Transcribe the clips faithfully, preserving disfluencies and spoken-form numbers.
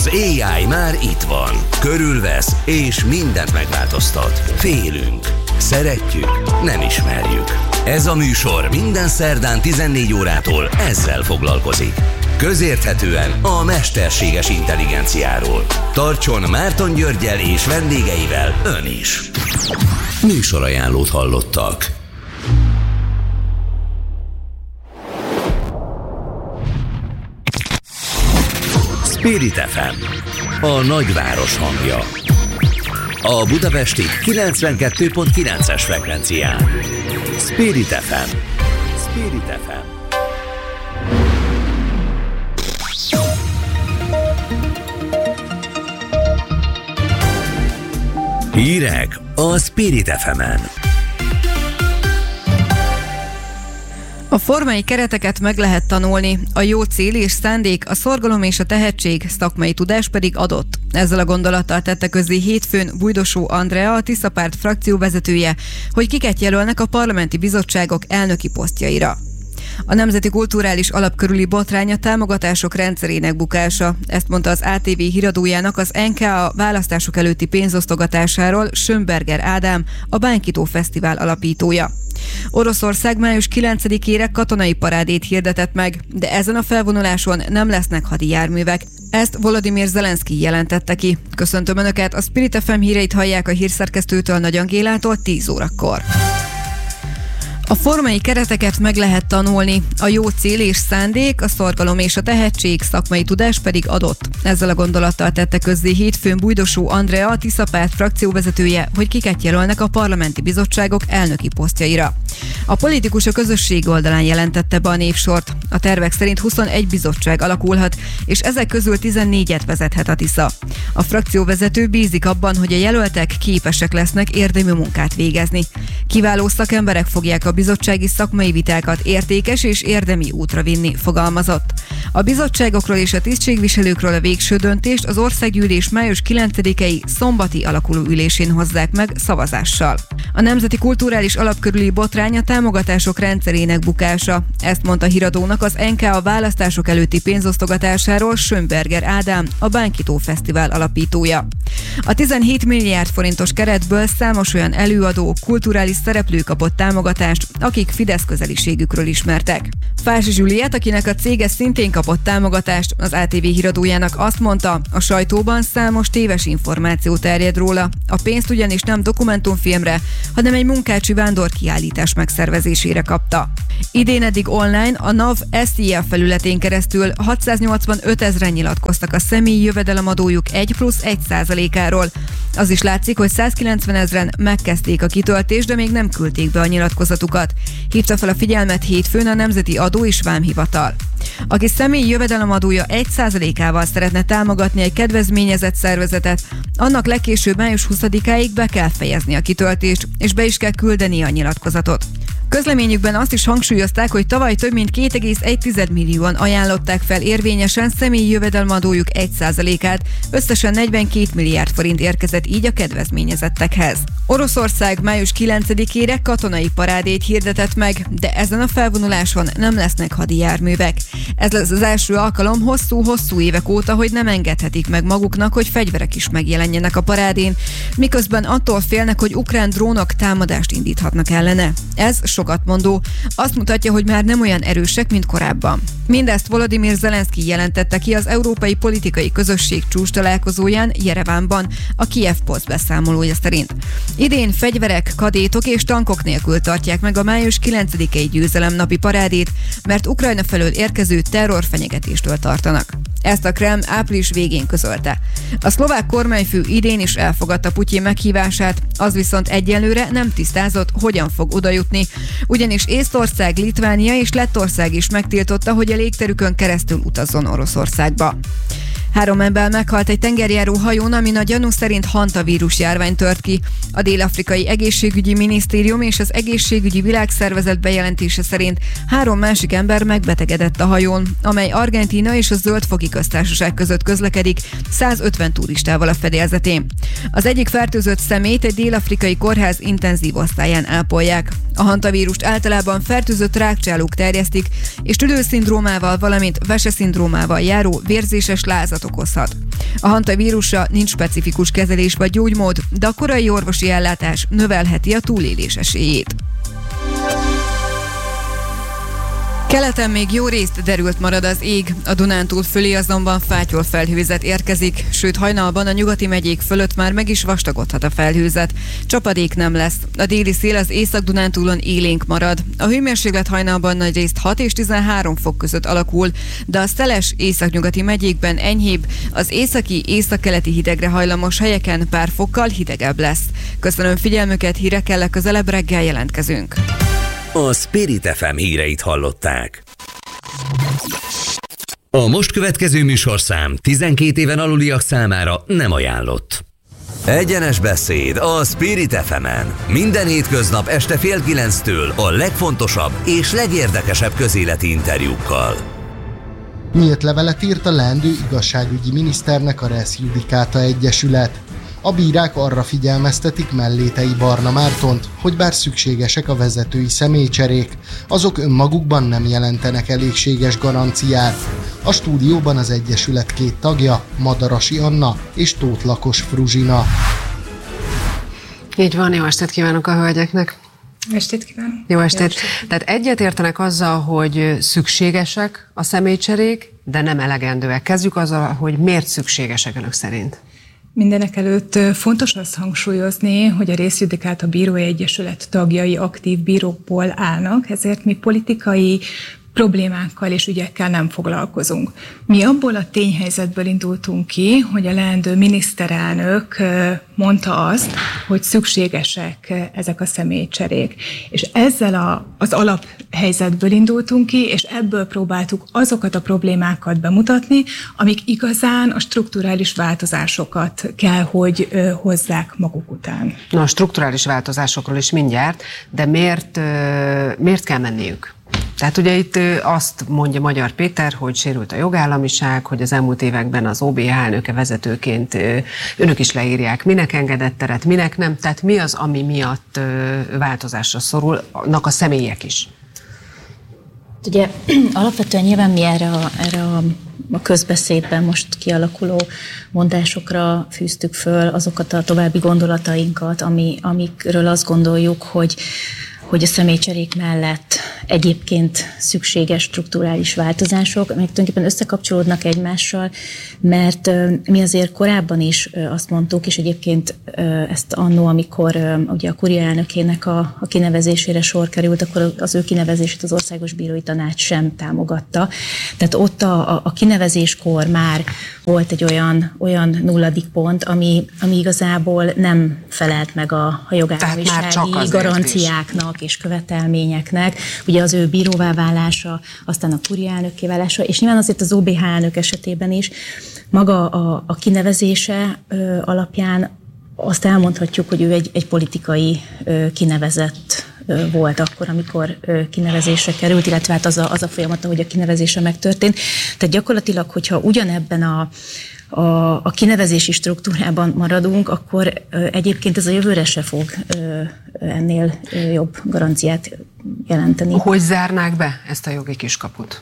Az á i már itt van. Körülvesz és mindent megváltoztat. Félünk. Szeretjük. Nem ismerjük. Ez a műsor minden szerdán tizennégy órától ezzel foglalkozik. Közérthetően a mesterséges intelligenciáról. Tartson Márton Györggyel és vendégeivel ön is. Műsorajánlót hallottak. Spirit ef em, a nagyváros hangja. A budapesti kilencvenkettő pont kilences frekvencián. Spirit ef em. Spirit ef em. Hírek a Spirit ef emen. A formai kereteket meg lehet tanulni, a jó cél és szándék, a szorgalom és a tehetség, szakmai tudás pedig adott. Ezzel a gondolattal tette közzé hétfőn Bujdosó Andrea, a Tisza Párt frakcióvezetője, hogy kiket jelölnek a parlamenti bizottságok elnöki posztjaira. A Nemzeti Kulturális Alap körüli botrány a támogatások rendszerének bukása. Ezt mondta az á té vé híradójának az en ká á választások előtti pénzosztogatásáról Schönberger Ádám, a Bánkitó Fesztivál alapítója. Oroszország május kilencedikére katonai parádét hirdetett meg, de ezen a felvonuláson nem lesznek hadijárművek. Ezt Volodymyr Zelenszkij jelentette ki. Köszöntöm Önöket, a Spirit ef em híreit hallják a hírszerkesztőtől, Nagy Angélától tíz órakor. A formai kereteket meg lehet tanulni, a jó cél és szándék, a szorgalom és a tehetség, szakmai tudás pedig adott. Ezzel a gondolattal tette közzé hétfőn Bujdosó Andrea, a Tisza Párt frakcióvezetője, hogy kiket jelölnek a parlamenti bizottságok elnöki posztjaira. A politikus a közösség oldalán jelentette be a névsort. A tervek szerint huszonegy bizottság alakulhat, és ezek közül tizennégyet vezethet a Tisza. A frakcióvezető bízik abban, hogy a jelöltek képesek lesznek érdemi munkát végezni. Kiváló szakemberek fogják a bizottsági szakmai vitákat értékes és érdemi útra vinni, fogalmazott. A bizottságokról és a tisztségviselőkről a végső döntést az országgyűlés május kilencedikei szombati alakuló ülésén hozzák meg szavazással. A Nemzeti Kulturális Alap körüli botrány a támogatások rendszerének bukása. Ezt mondta híradónak az en ká á választások előtti pénzosztogatásáról Schönberger Ádám, a Bánkitó Fesztivál alapítója. A tizenhét milliárd forintos keretből számos olyan előadó, kulturális szereplő kapott támogatást, akik Fidesz közeliségükről ismertek. Fási Zsüliet, akinek a cége szintén kapott támogatást, az á té vé híradójának azt mondta, a sajtóban számos téves információ terjed róla. A pénzt ugyanis nem dokumentumfilmre, hanem egy munkácsi vándorkiállítás megszervezésére kapta. Idén eddig online a NAV es zé á felületén keresztül hatszáznyolcvanöt ezren nyilatkoztak a személyi jövedelemadójuk egy plusz egy százalékáról. Az is látszik, hogy százkilencven ezren megkezdték a kitöltést, de még nem küldték be a nyilatkozatukat. Hívta fel a figyelmet hétfőn a Nemzeti Adó és Vámhivatal. Aki személyi jövedelemadója egy százalékával szeretne támogatni egy kedvezményezett szervezetet, annak legkésőbb május huszadikáig be kell fejezni a kitöltést, és be is kell küldeni a nyilatkozatot. Közleményükben azt is hangsúlyozták, hogy tavaly több mint két egész egy millióan ajánlották fel érvényesen személyi jövedelemadójuk egy százalékát, összesen negyvenkét milliárd forint érkezett így a kedvezményezettekhez. Oroszország május kilencedikére katonai parádét hirdetett meg, de ezen a felvonuláson nem lesznek hadijárművek. Ez lesz az első alkalom hosszú-hosszú évek óta, hogy nem engedhetik meg maguknak, hogy fegyverek is megjelenjenek a parádén, miközben attól félnek, hogy ukrán drónok támadást indíthatnak ellene. Ez sokat mondó, azt mutatja, hogy már nem olyan erősek, mint korábban. Mindezt Volodymyr Zelenszkij jelentette ki az Európai Politikai Közösség csúcs találkozóján Jerevánban, a Kiev Post beszámolója szerint. Idén fegyverek, kadétok és tankok nélkül tartják meg a május kilencedikei győzelemnapi parádét, mert Ukrajna felől érkező terrorfenyegetéstől tartanak. Ezt a Kreml április végén közölte. A szlovák kormányfő idén is elfogadta Putyin meghívását, az viszont egyelőre nem tisztázott, hogyan fog odajutni, ugyanis Észtország, Litvánia és Lettország is megtiltotta, hogy a légterükön keresztül utazzon Oroszországba. Három ember meghalt egy tengerjáró hajón, amin a gyanú szerint hantavírus járvány tört ki. A Dél-Afrikai Egészségügyi Minisztérium és az Egészségügyi Világszervezet bejelentése szerint három másik ember megbetegedett a hajón, amely Argentína és a Zöld-foki Köztársaság között közlekedik, százötven turistával a fedélzetén. Az egyik fertőzött személyt egy dél-afrikai kórház intenzív osztályán ápolják. A hantavírust általában fertőzött rákcsálók terjesztik, és tüdőszindrómával, valamint veseszindrómával járó vérzéses lázatok halálozást okozhat. A hantavírusa nincs specifikus kezelés vagy gyógymód, de a korai orvosi ellátás növelheti a túlélés esélyét. Keleten még jó részt derült marad az ég, a Dunántúl fölé azonban fátyol felhőzet érkezik, sőt hajnalban a nyugati megyék fölött már meg is vastagodhat a felhőzet. Csapadék nem lesz. A déli szél az Észak-Dunántúlon élénk marad. A hőmérséklet hajnalban nagyrészt hat és tizenhárom fok között alakul, de a szeles északnyugati megyékben enyhébb, az északi, északkeleti hidegre hajlamos helyeken pár fokkal hidegebb lesz. Köszönöm figyelmüket, hírekkel legközelebb reggel jelentkezünk. A Spirit ef em híreit hallották. A most következő műsorszám tizenkét éven aluliak számára nem ajánlott. Egyenes beszéd a Spirit ef emen. Minden hétköznap este fél kilenctől a legfontosabb és legérdekesebb közéleti interjúkkal. Nyílt levelet írt a leendő igazságügyi miniszternek a Res Judicata Egyesület. A bírák arra figyelmeztetik Mellétei Barna Mártont, hogy bár szükségesek a vezetői személycserék, azok önmagukban nem jelentenek elégséges garanciát. A stúdióban az Egyesület két tagja, Madarasi Anna és Tóth Lakos Fruzsina. Így van, jó estét kívánok a hölgyeknek! Jó estét kívánok! Jó estét! Tehát egyet értenek azzal, hogy szükségesek a személycserék, de nem elegendőek. Kezdjük azzal, hogy miért szükségesek önök szerint? Mindenek előtt fontos azt hangsúlyozni, hogy a Res Judicata Bírói Egyesület tagjai aktív bírókból állnak, ezért mi politikai problémákkal és ügyekkel nem foglalkozunk. Mi abból a tényhelyzetből indultunk ki, hogy a leendő miniszterelnök mondta azt, hogy szükségesek ezek a személycserék. És ezzel a, az alaphelyzetből indultunk ki, és ebből próbáltuk azokat a problémákat bemutatni, amik igazán a strukturális változásokat kell, hogy hozzák maguk után. Na, a strukturális változásokról is mindjárt, de miért, miért kell menniük? Tehát ugye itt azt mondja Magyar Péter, hogy sérült a jogállamiság, hogy az elmúlt években az o bé há elnöke vezetőként önök is leírják, minek engedett teret, minek nem, tehát mi az, ami miatt változásra szorulnak a személyek is? Ugye alapvetően nyilván mi erre a, erre a, a közbeszédben most kialakuló mondásokra fűztük föl azokat a további gondolatainkat, ami, amikről azt gondoljuk, hogy hogy a személycserék mellett egyébként szükséges strukturális változások, meg tulajdonképpen összekapcsolódnak egymással, mert mi azért korábban is azt mondtuk, és egyébként ezt annó, amikor ugye a kuria elnökének a, a kinevezésére sor került, akkor az ő kinevezését az Országos Bírói Tanács sem támogatta. Tehát ott a, a kinevezéskor már volt egy olyan, olyan nulladik pont, ami, ami igazából nem felelt meg a, a jogállamisági garanciáknak és követelményeknek, ugye az ő bíróvá válása, aztán a kuria elnökké válása, és nyilván azért az o bé há elnök esetében is maga a, a kinevezése ö, alapján azt elmondhatjuk, hogy ő egy, egy politikai ö, kinevezett ö, volt akkor, amikor ö, kinevezésre került, illetve hát az a, az a folyamat, ahogy a kinevezése megtörtént. Tehát gyakorlatilag, hogyha ugyanebben a A, a kinevezési struktúrában maradunk, akkor ö, egyébként ez a jövőre se fog ö, ennél ö, jobb garanciát jelenteni. Hogy zárnák be ezt a jogi kiskaput?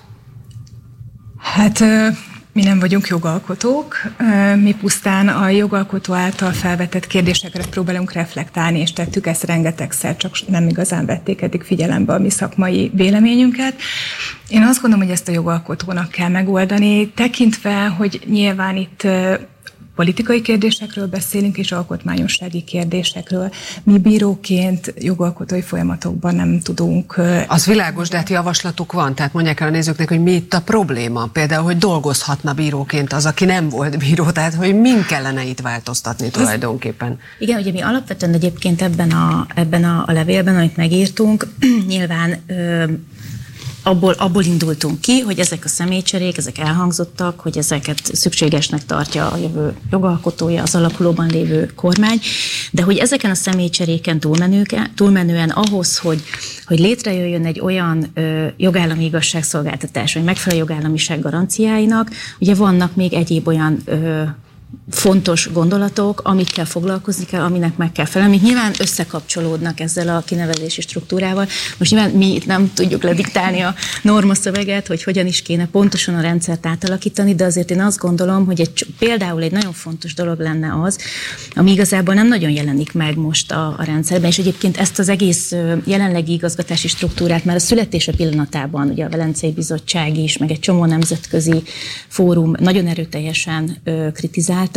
Hát ö, mi nem vagyunk jogalkotók, ö, mi pusztán a jogalkotó által felvetett kérdésekre próbálunk reflektálni, és tettük ezt rengetegszer, csak nem igazán vették eddig figyelembe a mi szakmai véleményünket. Én azt gondolom, hogy ezt a jogalkotónak kell megoldani, tekintve, hogy nyilván itt politikai kérdésekről beszélünk, és alkotmányossági kérdésekről. Mi bíróként jogalkotói folyamatokban nem tudunk... Az világos, de hát javaslatuk van, tehát mondják el a nézőknek, hogy mi itt a probléma. Például, hogy dolgozhatna bíróként az, aki nem volt bíró, tehát hogy min kellene itt változtatni tulajdonképpen. Igen, ugye mi alapvetően egyébként ebben a, ebben a, a levélben, amit megírtunk, nyilván... Ö, Abból, abból indultunk ki, hogy ezek a személycserék, ezek elhangzottak, hogy ezeket szükségesnek tartja a jövő jogalkotója, az alakulóban lévő kormány, de hogy ezeken a személycseréken túlmenően ahhoz, hogy, hogy létrejöjjön egy olyan ö, jogállami igazságszolgáltatás, vagy megfelelő jogállamiság garanciáinak, ugye vannak még egyéb olyan ö, fontos gondolatok, amikkel foglalkozni kell, aminek meg kell felelni, amik nyilván összekapcsolódnak ezzel a kinevezési struktúrával. Most nyilván mi itt nem tudjuk lediktálni a normaszöveget, hogy hogyan is kéne pontosan a rendszert átalakítani, de azért én azt gondolom, hogy egy, például egy nagyon fontos dolog lenne az, ami igazából nem nagyon jelenik meg most a, a rendszerben, és egyébként ezt az egész jelenlegi igazgatási struktúrát már a születése pillanatában, ugye a Velencei Bizottság is, meg egy csomó nemzetközi fórum nagyon erőteljesen ö, kritizálta.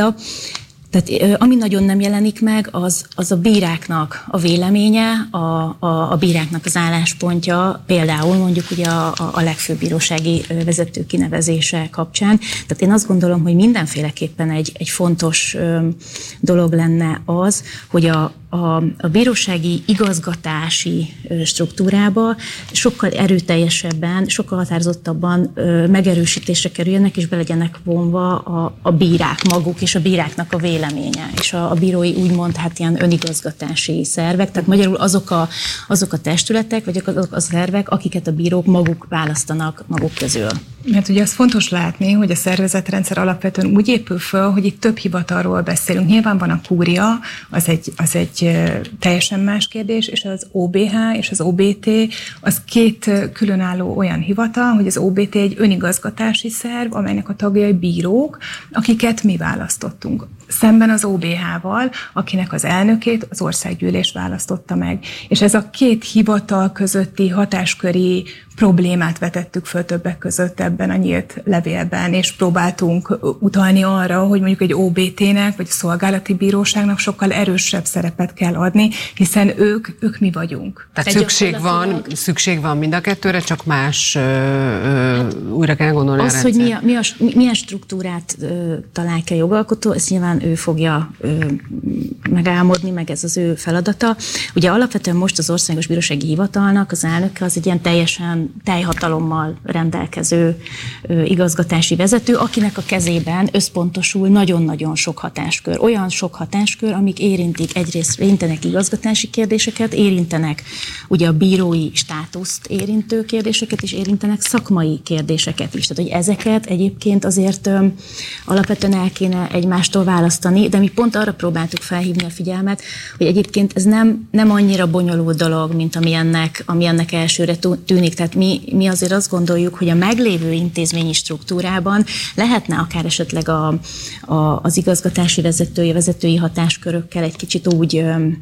Tehát ami nagyon nem jelenik meg, az, az a bíráknak a véleménye, a, a, a bíráknak az álláspontja, például mondjuk ugye a, a legfőbb bírósági vezető kinevezése kapcsán. Tehát én azt gondolom, hogy mindenféleképpen egy, egy fontos dolog lenne az, hogy a A, a bírósági igazgatási struktúrába sokkal erőteljesebben, sokkal határozottabban ö, megerősítésre kerüljenek, és be legyenek vonva a, a bírák maguk, és a bíráknak a véleménye, és a, a bírói úgymond hát ilyen önigazgatási szervek, tehát magyarul azok a, azok a testületek, vagy azok a szervek, akiket a bírók maguk választanak maguk közül. Mert ugye az fontos látni, hogy a szervezetrendszer alapvetően úgy épül föl, hogy itt több hivatalról beszélünk. Nyilván van a kúria, az egy, az egy teljesen más kérdés, és az o bé há és az o bé té az két különálló olyan hivatal, hogy az o bé té egy önigazgatási szerv, amelynek a tagjai bírók, akiket mi választottunk. Szemben az o bé há-val, akinek az elnökét az országgyűlés választotta meg. És ez a két hivatal közötti hatásköri problémát vetettük föl többek között ebben a nyílt levélben, és próbáltunk utalni arra, hogy mondjuk egy o bé té-nek, vagy a szolgálati bíróságnak sokkal erősebb szerepet kell adni, hiszen ők, ők mi vagyunk. Tehát szükség van, szükség van mind a kettőre, csak más ö, ö, újra kell gondolni az, a rendszer. hogy mi a, mi a, milyen struktúrát ö, talál ki a jogalkotó, ezt nyilván ő fogja ö, megálmodni, meg ez az ő feladata. Ugye alapvetően most az Országos Bírósági Hivatalnak az elnöke az egy ilyen teljesen teljhatalommal rendelkező ö, igazgatási vezető, akinek a kezében összpontosul nagyon-nagyon sok hatáskör. Olyan sok hatáskör, amik érintik egyrészt, érintenek igazgatási kérdéseket, érintenek ugye a bírói státuszt érintő kérdéseket, és érintenek szakmai kérdéseket is. Tehát, hogy ezeket egyébként azért ö, alapvetően el kéne egymástól választani, de mi pont arra próbáltuk felhívni a figyelmet, hogy egyébként ez nem, nem annyira bonyolult dolog, mint ami ennek, ami ennek elsőre tűnik. Tehát mi, mi azért azt gondoljuk, hogy a meglévő intézményi struktúrában lehetne akár esetleg a, a, az igazgatási vezetői, vezetői hatáskörökkel egy kicsit úgy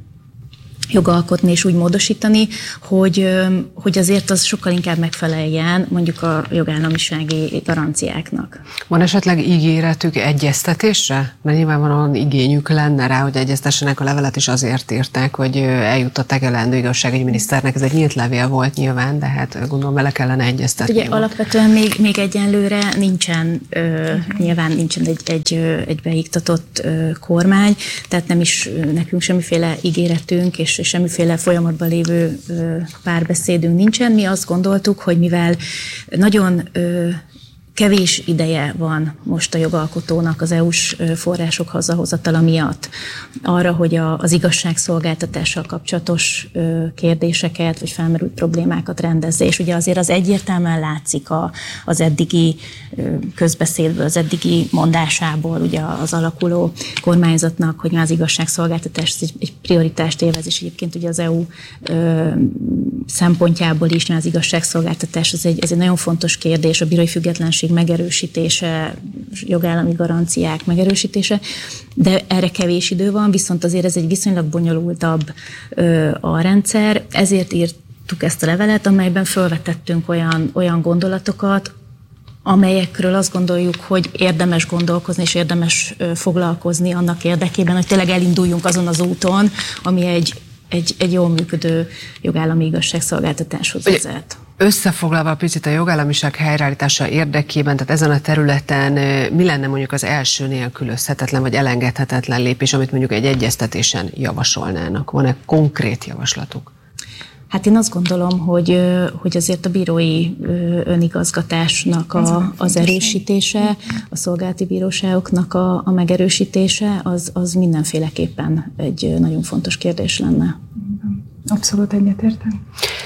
jogalkotni és úgy módosítani, hogy, hogy azért az sokkal inkább megfeleljen mondjuk a jogállamisági garanciáknak. Van esetleg ígéretük egyeztetésre? Mert nyilvánvalóan igényük lenne rá, hogy egyeztessenek, a levelet is azért írták, hogy eljuttatták el leendő igazságügyminiszternek. Ez egy nyílt levél volt nyilván, de hát gondolom vele kellene egyeztetni. Ugye alapvetően még, még egyenlőre nincsen, ö, nyilván nincsen egy, egy, egy beiktatott ö, kormány, tehát nem is nekünk semmiféle ígéretünk, és és semmiféle folyamatban lévő ö, párbeszédünk nincsen. Mi azt gondoltuk, hogy mivel nagyon ö, kevés ideje van most a jogalkotónak az é u-s források hazahozatala miatt arra, hogy a, az igazságszolgáltatással kapcsolatos ö, kérdéseket vagy felmerült problémákat rendezze. És ugye azért az egyértelműen látszik a, az eddigi ö, közbeszédből, az eddigi mondásából ugye az alakuló kormányzatnak, hogy már az igazságszolgáltatás egy, egy prioritást élvez, és egyébként ugye az é u ö, szempontjából is az igazságszolgáltatás ez egy, ez egy nagyon fontos kérdés, a bírói függetlenség megerősítése, jogállami garanciák megerősítése, de erre kevés idő van, viszont azért ez egy viszonylag bonyolultabb ö, a rendszer, ezért írtuk ezt a levelet, amelyben felvetettünk olyan, olyan gondolatokat, amelyekről azt gondoljuk, hogy érdemes gondolkozni és érdemes ö, foglalkozni annak érdekében, hogy tényleg elinduljunk azon az úton, ami egy, egy, egy jól működő jogállami igazságszolgáltatáshoz vezet. Összefoglalva picit a jogállamiság helyreállítása érdekében, tehát ezen a területen mi lenne mondjuk az első nélkülözhetetlen vagy elengedhetetlen lépés, amit mondjuk egy egyeztetésen javasolnának? Van-e konkrét javaslatuk? Hát én azt gondolom, hogy, hogy azért a bírói önigazgatásnak a, az erősítése, a szolgálati bíróságoknak a, a megerősítése, az, az mindenféleképpen egy nagyon fontos kérdés lenne. Abszolút egyetértem.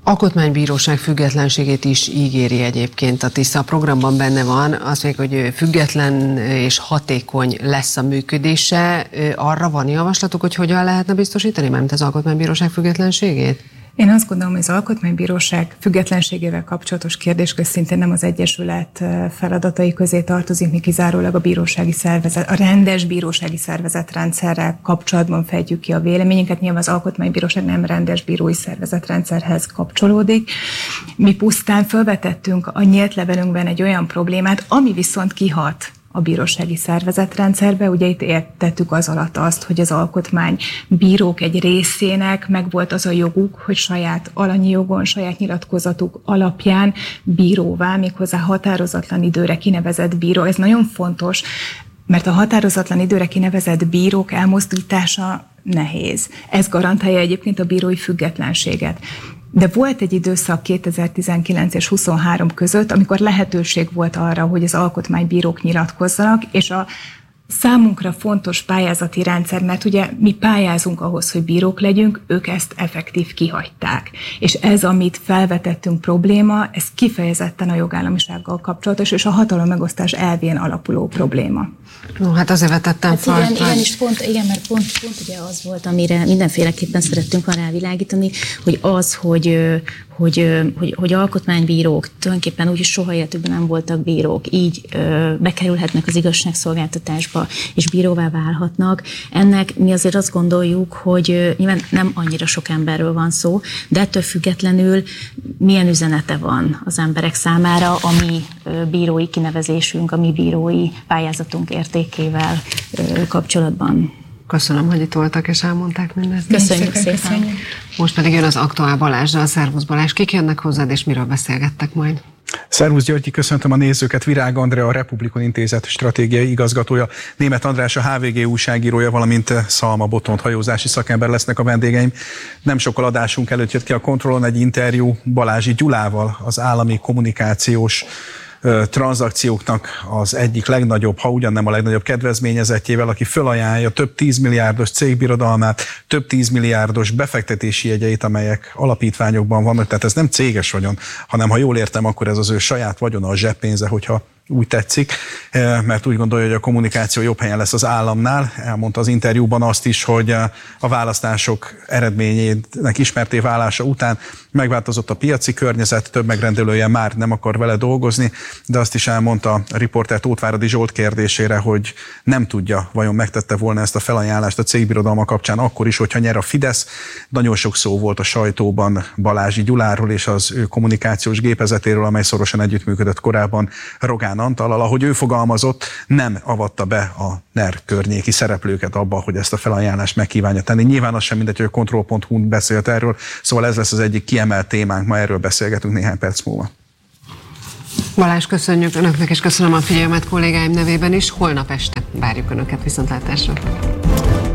Alkotmánybíróság függetlenségét is ígéri egyébként a Tisza. A programban benne van, azt mondják, hogy független és hatékony lesz a működése. Arra van javaslatuk, hogy hogyan lehetne biztosítani, mármint az Alkotmánybíróság függetlenségét? Én azt gondolom, hogy az Alkotmánybíróság függetlenségével kapcsolatos kérdéskör szintén nem az Egyesület feladatai közé tartozik, mi kizárólag a bírósági szervezet, a rendes bírósági szervezetrendszerrel kapcsolatban fejtjük ki a véleményünket. Nyilván az Alkotmánybíróság nem rendes bírói szervezetrendszerhez kapcsolódik. Mi pusztán felvetettünk a nyílt levelünkben egy olyan problémát, ami viszont kihat a bírósági szervezetrendszerbe. Ugye itt értettük az alatt azt, hogy az alkotmánybírók egy részének megvolt az a joguk, hogy saját alanyi jogon, saját nyilatkozatuk alapján bíróvá, méghozzá határozatlan időre kinevezett bíró. Ez nagyon fontos, mert a határozatlan időre kinevezett bírók elmozdítása nehéz. Ez garantálja egyébként a bírói függetlenséget. De volt egy időszak kétezer-tizenkilenc és huszonhárom között, amikor lehetőség volt arra, hogy az alkotmánybírók nyilatkozzanak, és a számunkra fontos pályázati rendszer, mert ugye mi pályázunk ahhoz, hogy bírók legyünk, ők ezt effektív kihagyták. És ez, amit felvetettünk probléma, ez kifejezetten a jogállamisággal kapcsolatos, és a hatalommegosztás elvén alapuló probléma. No, hát azért vetettem hát fel. Igen, igen, és pont, igen, mert pont, pont ugye az volt, amire mindenféleképpen szerettünk volna rávilágítani, hogy az, hogy, hogy, hogy, hogy alkotmánybírók tulajdonképpen úgy, hogy soha életükben nem voltak bírók, így ö, bekerülhetnek az igazságszolgáltatásba, és bíróvá válhatnak. Ennek mi azért azt gondoljuk, hogy nyilván nem annyira sok emberről van szó, de ettől függetlenül milyen üzenete van az emberek számára a mi bírói kinevezésünk, a mi bírói pályázatunk értékével kapcsolatban. Köszönöm, hogy itt voltak és elmondták mindezt. Köszönjük szépen. Köszönjük. Most pedig jön az Aktuál Balázsral. Szervusz Balázs, kik jönnek hozzád és miről beszélgettek majd? Szervusz Györgyi, köszöntöm a nézőket. Virág Andrea, a Republikon Intézet stratégiai igazgatója, Németh András, a há vé gé újságírója, valamint Szalma Botont hajózási szakember lesznek a vendégeim. Nem sokkal adásunk előtt jött ki a Kontrollon egy interjú Balázsi Gyulával, az állami kommunikációs tranzakcióknak az egyik legnagyobb, ha ugyan nem a legnagyobb kedvezményezettjével, aki fölajánlja több tízmilliárdos cégbirodalmát, több tízmilliárdos befektetési jegyeit, amelyek alapítványokban vannak. Tehát ez nem céges vagyon, hanem ha jól értem, akkor ez az ő saját vagyona, a zseppénze, hogyha úgy tetszik, mert úgy gondolja, hogy a kommunikáció jobb helyen lesz az államnál. Elmondta az interjúban azt is, hogy a választások eredményének ismerté válása után megváltozott a piaci környezet, több megrendelője már nem akar vele dolgozni, de azt is elmondta a riporter Tóthváradi Zsolt kérdésére, hogy nem tudja, vajon megtette volna ezt a felajánlást a cégbirodalma kapcsán akkor is, hogyha nyer a Fidesz. Nagyon sok szó volt a sajtóban Balázsi Gyuláról és az ő kommunikációs gépezetéről, amely szorosan együttműködött korábban Rogán Antallal. Ahogy ő fogalmazott, nem avatta be a NER környéki szereplőket abba, hogy ezt a felajánlást megkívánja tenni. Nyilván az sem mindegy, hogy a kontroll pont hu-n beszélt erről, szóval ez lesz az egyik kiemelt témánk, ma erről beszélgetünk néhány perc múlva. Balázs, köszönjük Önöknek, és köszönöm a figyelmet kollégáim nevében is. Holnap este várjuk Önöket, viszontlátásra.